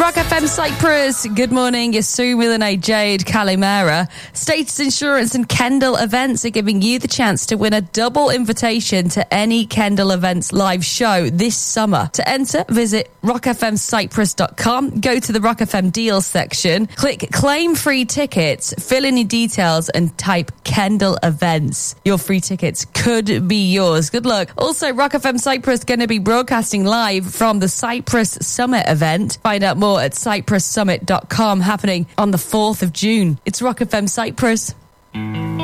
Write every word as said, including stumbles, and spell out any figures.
Rock F M Cyprus. Good morning. You're Sue Milane, Jade Calimera. Status Insurance and Kendall Events are giving you the chance to win a double invitation to any Kendall Events live show this summer. To enter, visit rock f m cyprus dot com, go to the Rock F M deals section, click claim free tickets, fill in your details and type Kendall Events. Your free tickets could be yours. Good luck. Also, Rock F M Cyprus going to be broadcasting live from the Cyprus Summit event. Find out more at cyprus summit dot com, happening on the fourth of June. It's Rock F M Cyprus.